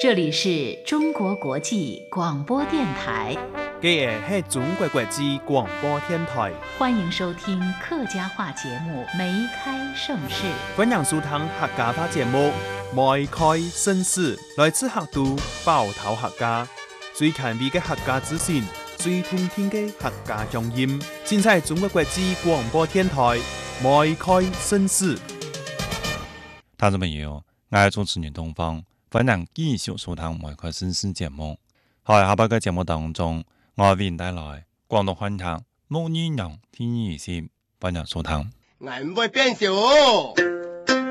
这里是中国国际广播电台。 这是中国国际广播电台。 欢迎收听客家话节目《梅开盛世》。 欢迎收听客家话节目《梅开盛世》，来自客都包头客家，最前卫的客家资讯，最通天的客家乡音。现在中国国际广播电台《梅开盛世》。 听众朋友，我是主持人东方，欢迎继续收听《梅开盛世》节目。喺下邊嘅節目當中，我為您帶來廣東話劇《牧女娘天意線》，歡迎收聽。 我唔會變小。